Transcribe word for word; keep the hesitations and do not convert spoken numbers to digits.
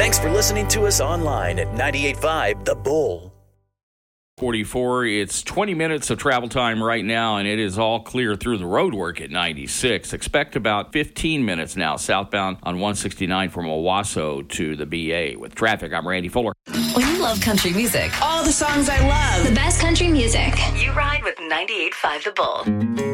Thanks for listening to us online at ninety-eight point five The Bull. forty-four, it's twenty minutes of travel time right now, and it is all clear through the road work at ninety-six. Expect about fifteen minutes now southbound on one sixty-nine from Owasso to the B A. With traffic, I'm Randy Fuller. When you love country music, all the songs I love, the best country music, you ride with ninety-eight point five The Bull.